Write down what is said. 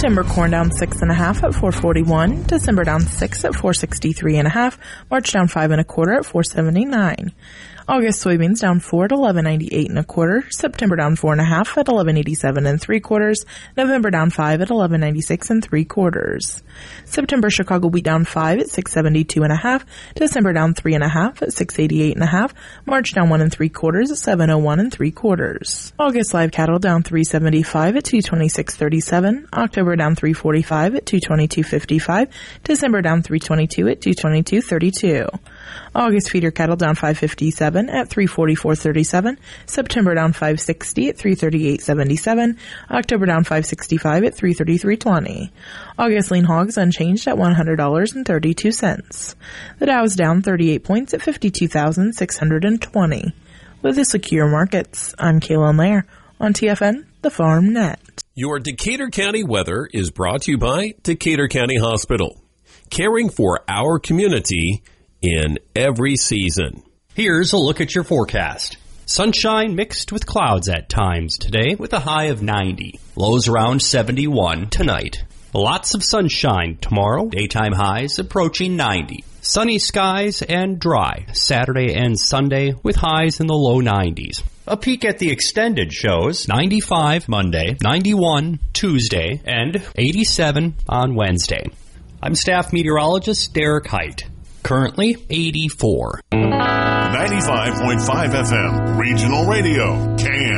September corn down 6.5 at $4.41. December down 6 at $4.63.5. March down 5 1/4 at $4.79. August soybeans down 4 at $11.98 1/4. September down 4.5 at $11.87 3/4. November down 5 at $11.96 3/4. September Chicago wheat down 5 at $6.72.5. December down 3.5 at $6.88.5. March down 1 3/4 at $7.01 3/4. August live cattle down 3.75 at $226.37. October down 3.45 at $222.55. December down 3.22 at $222.32. August feeder cattle down 5.57 at $3.44.37. September down 5.60 at $3.38.77. October down 5.65 at $3.33.20. August lean hogs unchanged at $100.32. The Dow is down 38 points at 52,620. With the Secure Markets, I'm Kaylin Lair on TFN, the Farm Net. Your Decatur County weather is brought to you by Decatur County Hospital, caring for our community in every season. Here's a look at your forecast. Sunshine mixed with clouds at times today with a high of 90. Lows around 71 tonight. Lots of sunshine tomorrow. Daytime highs approaching 90. Sunny skies and dry Saturday and Sunday with highs in the low 90s. A peek at the extended shows 95 Monday, 91 Tuesday, and 87 on Wednesday. I'm staff meteorologist Derek Height. Currently 84. 95.5 FM, Regional Radio, KM.